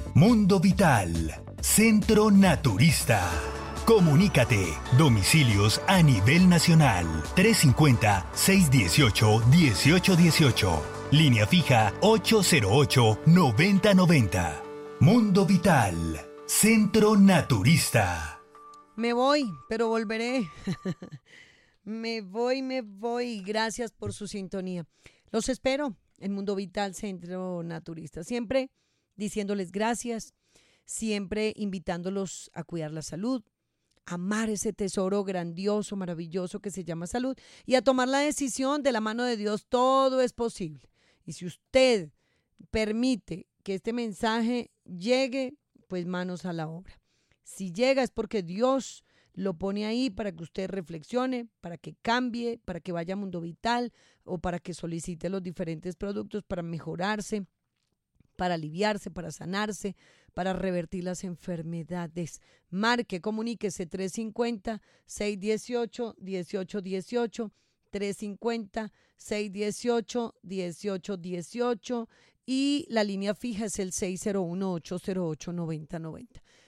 Mundo Vital, Centro Naturista. Comunícate, domicilios a nivel nacional, 350-618-1818. Línea fija 808-9090. Mundo Vital, Centro Naturista. Me voy, pero volveré. Me voy. Gracias por su sintonía. Los espero en Mundo Vital, Centro Naturista. Siempre diciéndoles gracias, siempre invitándolos a cuidar la salud, amar ese tesoro grandioso, maravilloso que se llama salud y a tomar la decisión de la mano de Dios. Todo es posible. Y si usted permite que este mensaje llegue, pues manos a la obra. Si llega es porque Dios lo pone ahí para que usted reflexione, para que cambie, para que vaya a Mundo Vital o para que solicite los diferentes productos para mejorarse, para aliviarse, para sanarse, para revertir las enfermedades. Marque, comuníquese 350-618-1818, 350-618-1818 y la línea fija es el 601-808-9090.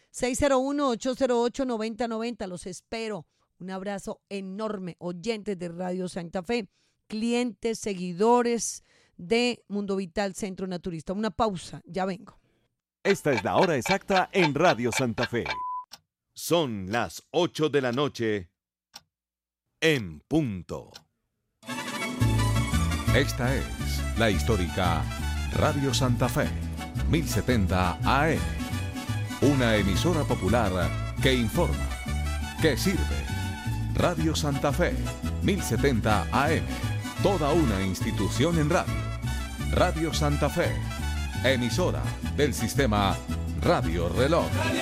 601-808-9090. Los espero. Un abrazo enorme. Oyentes de Radio Santa Fe, clientes, seguidores de Mundo Vital Centro Naturista. Una pausa, ya vengo. Esta es la hora exacta en Radio Santa Fe. Son las 8 de la noche en punto. Esta es la histórica Radio Santa Fe, 1070 AM. Una emisora popular que informa, que sirve. Radio Santa Fe, 1070 AM. Toda una institución en radio. Radio Santa Fe, emisora del sistema Radio Reloj.